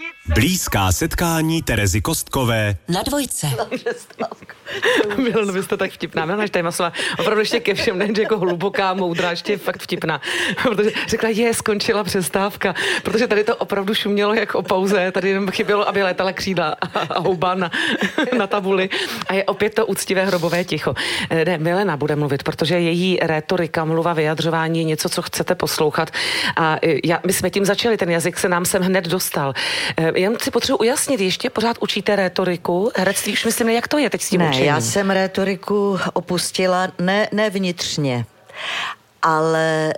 Blízká setkání Terezy Kostkové na Dvojce. Milan, vy jste tak vtipná. Milan Štajmasová opravdu ještě ke všem, nejen jako hluboká, moudrá, ještě fakt vtipná. Protože řekla, skončila přestávka, protože tady to opravdu šumělo jak o pauze, tady jenom chybělo, aby létala křídla a houba na tabuli. A je opět to úctivé hrobové ticho. Ne, Milena bude mluvit, protože její rétorika, mluva, vyjadřování je něco, co chcete poslouchat. A my jsme tím začali, ten jazyk se nám sem hned dostal. Jen si potřebuji ujasnit, ještě pořád učíte rétoriku, herectví, už myslím, jak to je teď s tím učením. Já jsem rétoriku opustila ne vnitřně, ale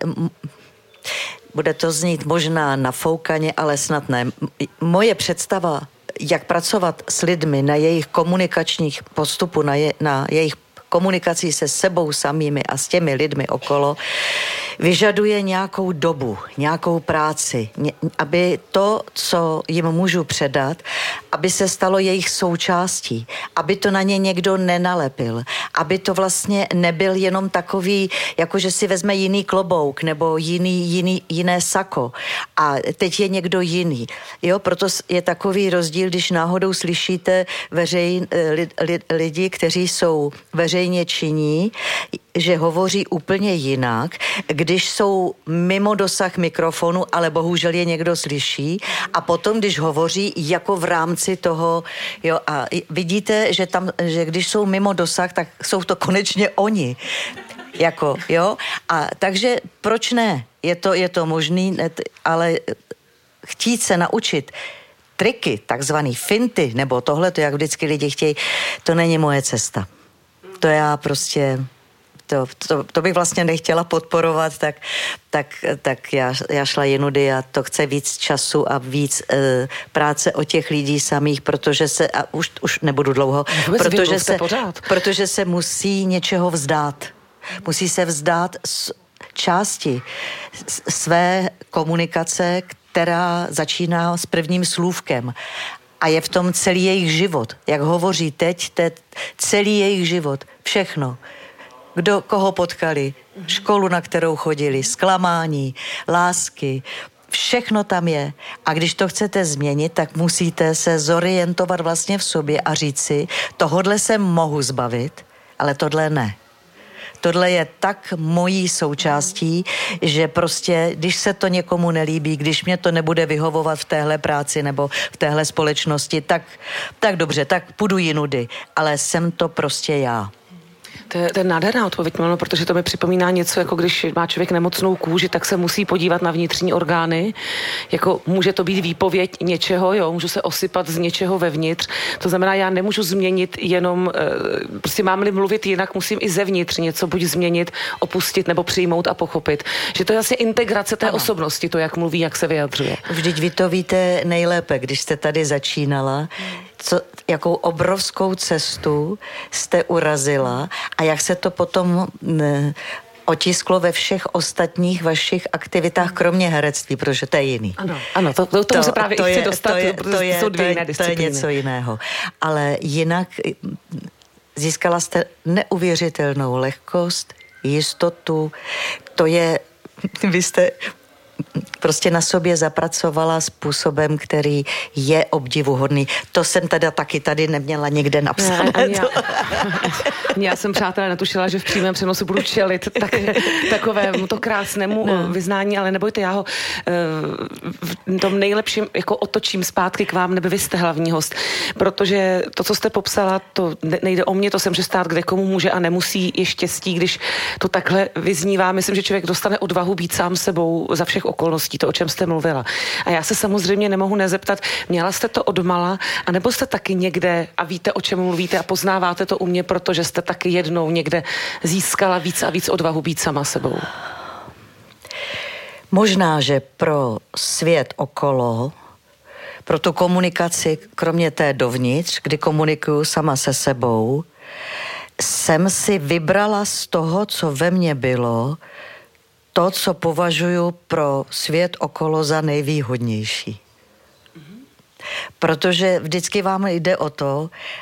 bude to znít možná nafoukaně, ale snad ne. Moje představa, jak pracovat s lidmi na jejich komunikačních postupů, na jejich komunikací se sebou samými a s těmi lidmi okolo, vyžaduje nějakou dobu, nějakou práci, aby to, co jim můžu předat, aby se stalo jejich součástí, aby to na ně někdo nenalepil, aby to vlastně nebyl jenom takový, jako že si vezme jiný klobouk nebo jiné sako a teď je někdo jiný. Jo, proto je takový rozdíl, když náhodou slyšíte lidi, kteří jsou veřejně činní, že hovoří úplně jinak, když jsou mimo dosah mikrofonu, ale bohužel je někdo slyší a potom, když hovoří jako v rámci toho, jo, a vidíte, že když jsou mimo dosah, tak jsou to konečně oni. Jako, jo, a takže proč ne? Je to možný, ale chtít se naučit triky, takzvaný finty, nebo tohleto, jak vždycky lidi chtějí, to není moje cesta. To já prostě... To bych vlastně nechtěla podporovat, tak já šla jinudy a to chce víc času a víc práce o těch lidí samých, protože se, a už nebudu dlouho, protože se musí něčeho vzdát. Musí se vzdát části své komunikace, která začíná s prvním slůvkem. A je v tom celý jejich život. Jak hovoří teď, celý jejich život. Všechno. Koho potkali, školu, na kterou chodili, zklamání, lásky, všechno tam je. A když to chcete změnit, tak musíte se zorientovat vlastně v sobě a říct si, tohodle se mohu zbavit, ale tohle ne. Tohle je tak mojí součástí, že prostě, když se to někomu nelíbí, když mě to nebude vyhovovat v téhle práci nebo v téhle společnosti, tak dobře, tak půjdu jinudy, ale jsem to prostě já. To je nádherná odpověď, Milano, protože to mi připomíná něco, jako když má člověk nemocnou kůži, tak se musí podívat na vnitřní orgány. Jako může to být výpověď něčeho, jo, můžu se osypat z něčeho vevnitř. To znamená, já nemůžu změnit jenom, prostě mám-li mluvit jinak, musím i zevnitř něco buď změnit, opustit nebo přijmout a pochopit. Že to je asi integrace té osobnosti, to, jak mluví, jak se vyjadřuje. Vždyť vy to víte nejlépe, když jste tady začínala, jakou obrovskou cestu jste urazila a jak se to potom otisklo ve všech ostatních vašich aktivitách, kromě herectví, protože to je jiný. Ano, to se právě chci dostat, to je něco jiného. Ale jinak získala jste neuvěřitelnou lehkost, jistotu, vy jste prostě na sobě zapracovala způsobem, který je obdivuhodný. To jsem teda taky tady neměla někde napsané. Já jsem, přátelé, netušila, že v přímém přenosu budu čelit takovému to krásnému vyznání, ale nebojte, já ho v tom nejlepším jako otočím zpátky k vám, nebo vy jste hlavní host, protože to, co jste popsala, to nejde o mě, to jsem, že stát kde komu může a nemusí, je štěstí, když to takhle vyznívá. Myslím, že člověk dostane odvahu být sám sebou za všech okolností, to, o čem jste mluvila. A já se samozřejmě nemohu nezeptat, měla jste to odmala, anebo jste taky někde a víte, o čem mluvíte a poznáváte to u mě, protože jste taky jednou někde získala víc a víc odvahu být sama sebou? Možná, že pro svět okolo, pro tu komunikaci, kromě té dovnitř, kdy komunikuju sama se sebou, jsem si vybrala z toho, co ve mně bylo, to, co považuji pro svět okolo za nejvýhodnější. Protože vždycky vám jde o to,